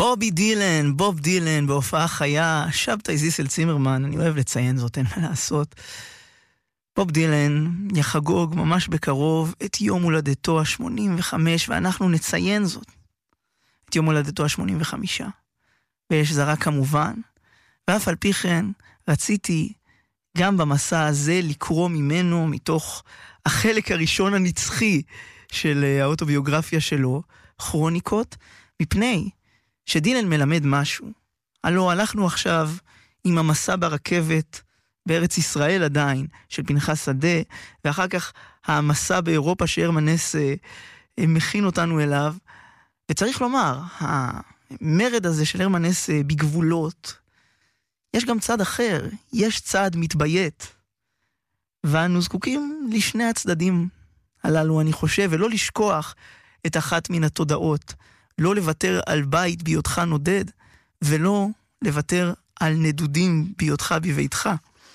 בוב דילן בהופעה חיה, שבתאי זיסל צימרמן, אני אוהב לציין זאת, אין מה לעשות. בוב דילן יחגוג ממש בקרוב את יום הולדתו ה-85, ואנחנו נציין זאת, את יום הולדתו ה-85. ויש זרה כמובן, ואף על פי כן רציתי גם במסע הזה לקרוא ממנו, מתוך החלק הראשון הנצחי של האוטוביוגרפיה שלו, כרוניקות, מפני שדילן מלמד משהו. הלא הלכנו עכשיו עם המסע ברכבת בארץ ישראל עדיין, של פנחס שדה, ואחר כך המסע באירופה שהרמן הס מכין אותנו אליו, וצריך לומר, המרד הזה של הרמן הס בגבולות, יש גם צד אחר, יש צד מתביית, ואנו זקוקים לשני הצדדים הללו, אני חושב, ולא לשכוח את אחת מן התודעות, לא לוותר על בית בהיותך נודד, ולא לוותר על נדודים בהיותך בביתך.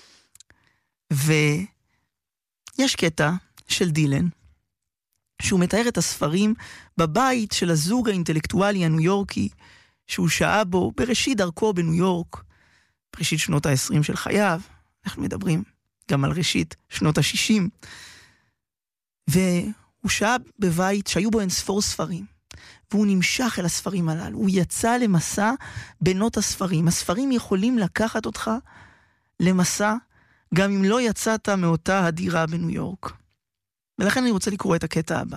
ויש קטע של דילן, שהוא מתאר את הספרים בבית של הזוג האינטלקטואלי הניו יורקי, שהוא שהה בו בראשית דרכו בניו יורק, בראשית שנות ה-20 של חייו, אנחנו מדברים גם על ראשית שנות ה-60, והוא שהה בבית שהיו בו אין ספור ספרים, והוא נמשך אל הספרים הללו, הוא יצא למסע בנות הספרים. הספרים יכולים לקחת אותך למסע, גם אם לא יצאת מאותה הדירה בניו יורק. ולכן אני רוצה לקרוא את הקטע הבא.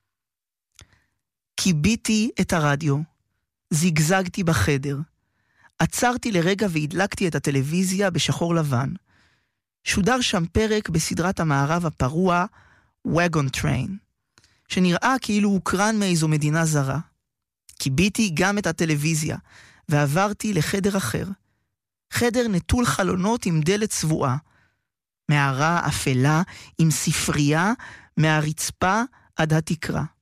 קיביתי את הרדיו, זיגזגתי בחדר, עצרתי לרגע והדלקתי את הטלוויזיה בשחור לבן. שודר שם פרק בסדרת המערב הפרוע, Wagon Train, שנראה כאילו הוקרן מאיזו מדינה זרה. קיביתי גם את הטלוויזיה, ועברתי לחדר אחר. חדר נטול חלונות עם דלת צבועה. מערה אפלה עם ספרייה מהרצפה עד התקרה.